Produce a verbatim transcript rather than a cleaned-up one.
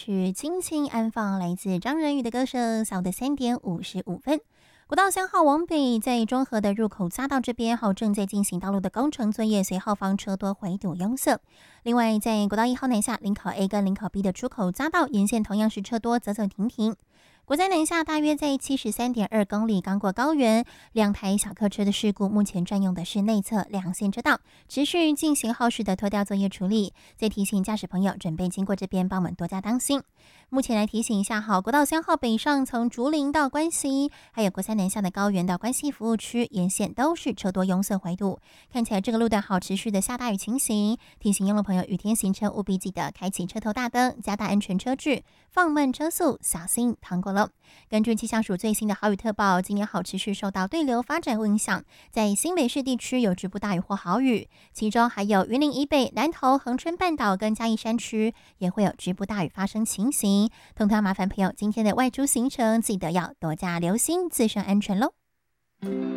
曲《轻轻安放》，来自张仁宇的歌声。下午的三点五十五分，国道三号往北，在中和的入口匝道这边，好正在进行道路的工程作业，随后方车多回堵拥塞。另外，在国道一号南下林口 A 跟林口 B 的出口匝道沿线同样是车多，走走停停。国三南下大约在七十三点二公里，刚过高原，两台小客车的事故，目前占用的是内侧两线车道，持续进行后续的拖吊作业处理。再提醒驾驶朋友准备经过这边，帮我们多加当心。目前来提醒一下，好，国道三号北上从竹林到关西，还有国三南下的高原到关西服务区沿线都是车多拥塞回堵，看起来这个路段好持续的下大雨情形，提醒用路朋友雨天行车务必记得开启车头大灯，加大安全车距，放慢车速，小心趟过了。根据气象署最新的豪雨特报，今年好持续受到对流发展影响，在新北市地区有局部大雨或豪雨，其中还有云林以北、南投、恒春半岛跟嘉义山区也会有局部大雨发生情形。通通麻烦朋友今天的外出行程记得要多加留心，自身安全咯。